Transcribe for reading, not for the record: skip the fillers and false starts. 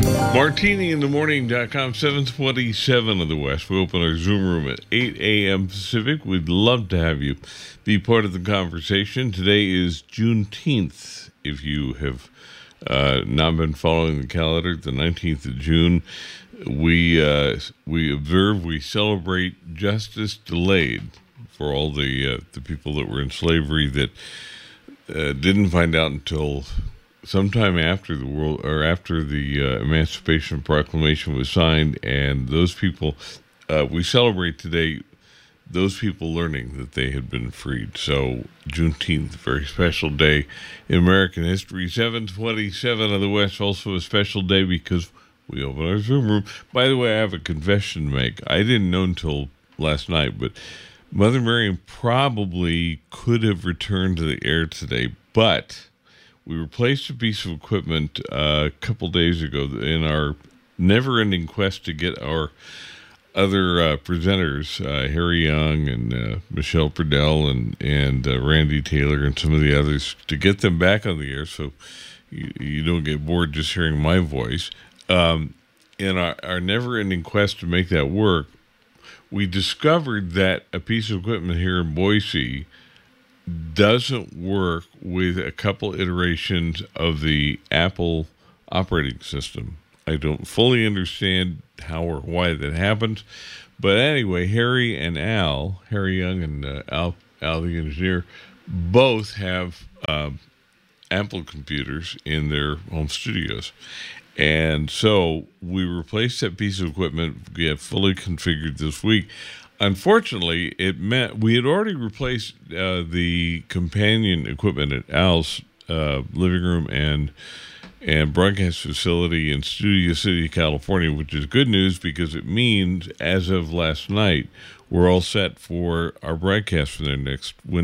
MartiniInTheMorning.com, 727 of the West. We open our Zoom room at 8 a.m. Pacific. We'd love to have you be part of the conversation. Today is Juneteenth. If you have not been following the calendar, the 19th of June, we observe, we celebrate justice delayed for all the people that were in slavery that didn't find out until sometime after the Emancipation Proclamation was signed, and those people, we celebrate today those people learning that they had been freed. So Juneteenth, a very special day in American history. 727 of the West, also a special day because we open our Zoom room. By the way, I have a confession to make. I didn't know until last night, but Mother Miriam probably could have returned to the air today, but we replaced a piece of equipment a couple days ago in our never-ending quest to get our other presenters, Harry Young and Michelle Purdell and Randy Taylor and some of the others, to get them back on the air so you don't get bored just hearing my voice. In our never-ending quest to make that work, we discovered that a piece of equipment here in Boise doesn't work with a couple iterations of the Apple operating system. I don't fully understand how or why that happens, but anyway, Harry Young and Al the engineer, both have Apple computers in their home studios. And so we replaced that piece of equipment. We have fully configured this week. Unfortunately, it meant we had already replaced the companion equipment at Al's living room and broadcast facility in Studio City, California, which is good news because it means, as of last night, we're all set for our broadcast for the next